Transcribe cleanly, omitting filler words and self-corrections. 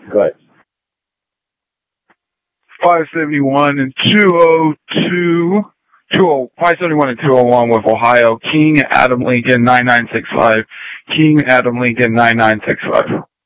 Go ahead. 571 and 202. 571 and 201 with Ohio. King Adam Lincoln 9965. King Adam Lincoln 9965.